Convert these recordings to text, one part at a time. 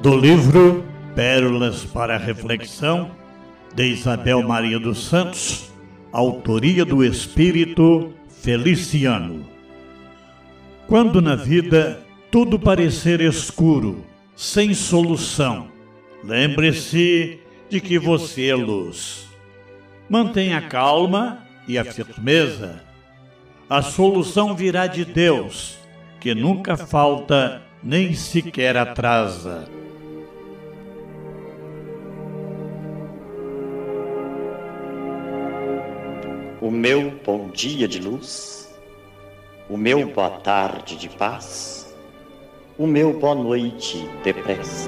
Do livro Pérolas para Reflexão, de Isabel Maria dos Santos, autoria do Espírito Feliciano. Quando na vida tudo parecer escuro, sem solução, lembre-se de que você é luz. Mantenha a calma e a firmeza. A solução virá de Deus, que nunca falta nem sequer atrasa. O meu bom dia de luz, o meu boa tarde de paz, o meu boa noite de prece.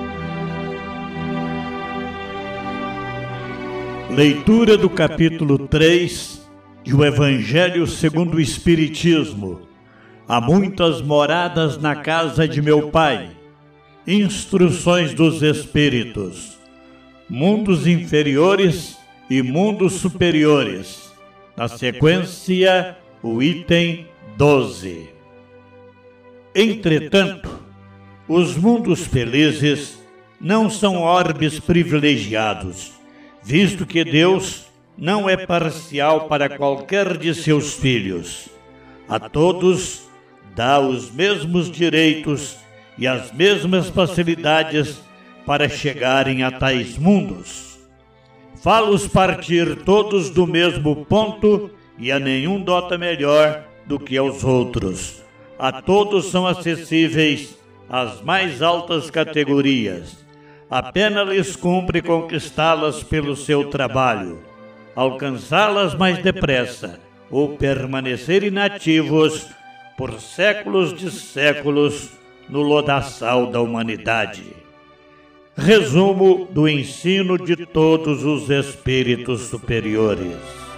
Leitura do capítulo 3 do Evangelho segundo o Espiritismo. Há muitas moradas na casa de meu Pai. Instruções dos Espíritos. Mundos inferiores e mundos superiores. Na sequência, o item 12. Entretanto, os mundos felizes não são orbes privilegiados, visto que Deus não é parcial para qualquer de seus filhos. A todos dá os mesmos direitos e as mesmas facilidades para chegarem a tais mundos. Fá-los partir todos do mesmo ponto e a nenhum dota melhor do que aos outros. A todos são acessíveis as mais altas categorias. Apenas lhes cumpre conquistá-las pelo seu trabalho, alcançá-las mais depressa ou permanecer inativos por séculos de séculos no lodaçal da humanidade. Resumo do ensino de todos os espíritos superiores.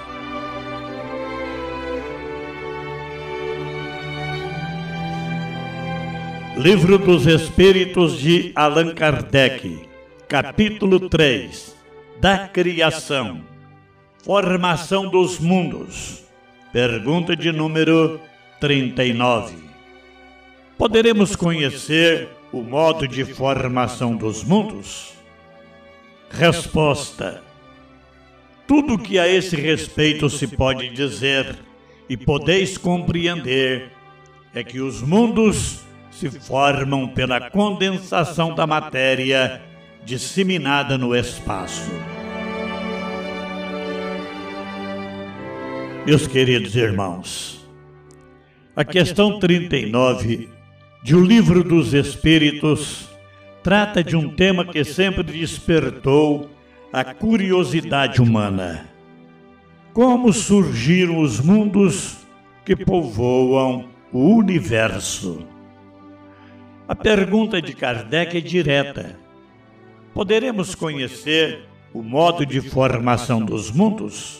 Livro dos Espíritos de Allan Kardec, capítulo 3, da Criação, Formação dos Mundos, pergunta de número 39. Poderemos conhecer o modo de formação dos mundos? Resposta: tudo que a esse respeito se pode dizer e podeis compreender é que os mundos se formam pela condensação da matéria disseminada no espaço. Meus queridos irmãos, a questão 39 de O Livro dos Espíritos trata de um tema que sempre despertou a curiosidade humana. Como surgiram os mundos que povoam o universo? A pergunta de Kardec é direta. Poderemos conhecer o modo de formação dos mundos?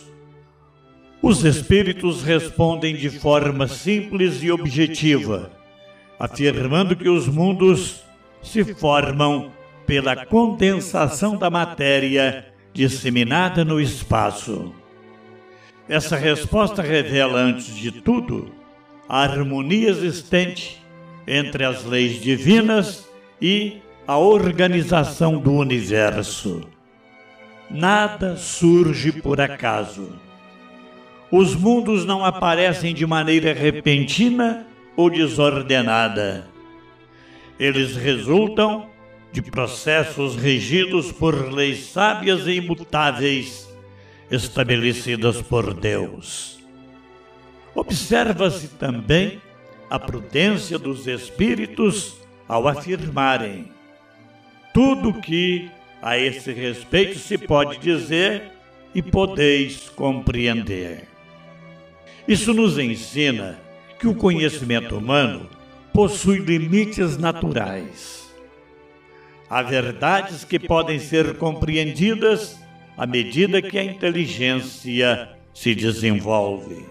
Os espíritos respondem de forma simples e objetiva, afirmando que os mundos se formam pela condensação da matéria disseminada no espaço. Essa resposta revela, antes de tudo, a harmonia existente entre as leis divinas e a organização do universo. Nada surge por acaso. Os mundos não aparecem de maneira repentina ou desordenada. Eles resultam de processos regidos por leis sábias e imutáveis, estabelecidas por Deus. Observa-se também a prudência dos espíritos ao afirmarem: tudo que a esse respeito se pode dizer e podeis compreender. Isso nos ensina que o conhecimento humano possui limites naturais. Há verdades que podem ser compreendidas à medida que a inteligência se desenvolve.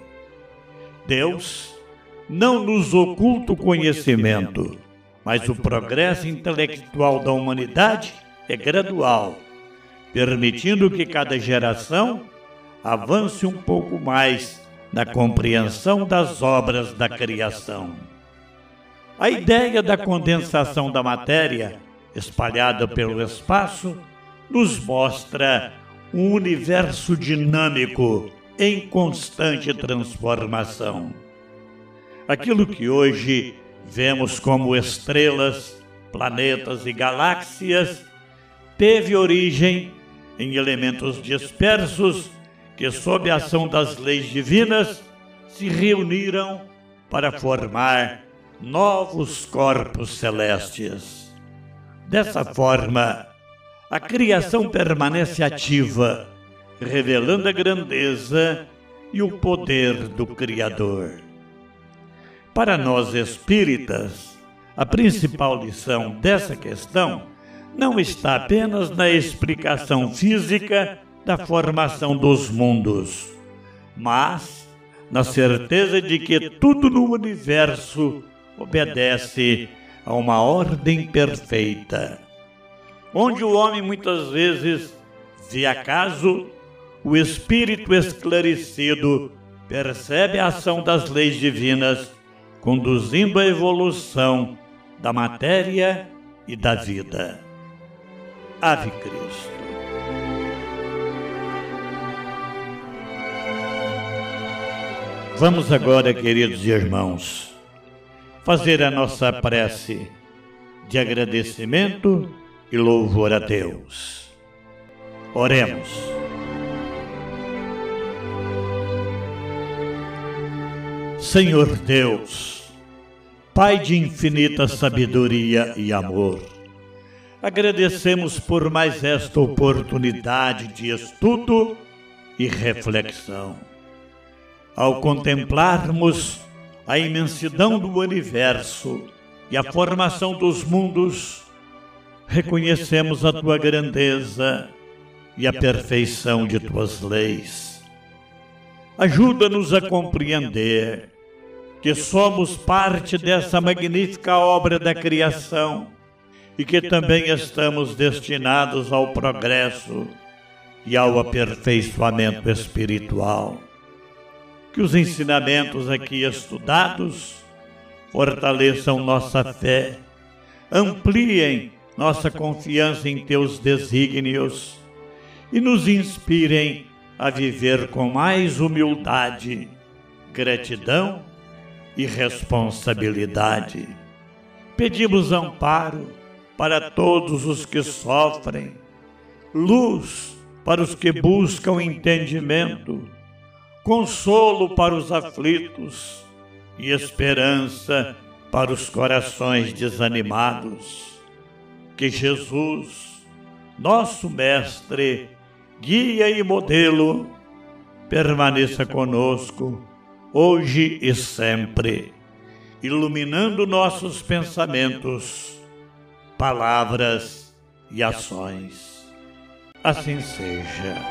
Deus não nos oculta o conhecimento, mas o progresso intelectual da humanidade é gradual, permitindo que cada geração avance um pouco mais na compreensão das obras da criação. A ideia da condensação da matéria espalhada pelo espaço, nos mostra um universo dinâmico em constante transformação. Aquilo que hoje vemos como estrelas, planetas e galáxias teve origem em elementos dispersos que, sob a ação das leis divinas, se reuniram para formar novos corpos celestes. Dessa forma, a criação permanece ativa, revelando a grandeza e o poder do Criador. Para nós espíritas, a principal lição dessa questão não está apenas na explicação física da formação dos mundos, mas na certeza de que tudo no universo obedece a uma ordem perfeita. Onde o homem muitas vezes vê acaso, o espírito esclarecido percebe a ação das leis divinas, conduzindo a evolução da matéria e da vida. Ave Cristo. Vamos agora, queridos irmãos, fazer a nossa prece de agradecimento e louvor a Deus. Oremos. Senhor Deus, Pai de infinita sabedoria e amor, agradecemos por mais esta oportunidade de estudo e reflexão. Ao contemplarmos a imensidão do universo e a formação dos mundos, reconhecemos a Tua grandeza e a perfeição de Tuas leis. Ajuda-nos a compreender que somos parte dessa magnífica obra da criação e que também estamos destinados ao progresso e ao aperfeiçoamento espiritual. Que os ensinamentos aqui estudados fortaleçam nossa fé, ampliem nossa confiança em Teus desígnios e nos inspirem a viver com mais humildade, gratidão e responsabilidade. Pedimos amparo para todos os que sofrem, luz para os que buscam entendimento, consolo para os aflitos e esperança para os corações desanimados. Que Jesus, nosso Mestre, guia e modelo, permaneça conosco, hoje e sempre, iluminando nossos pensamentos, palavras e ações. Assim seja.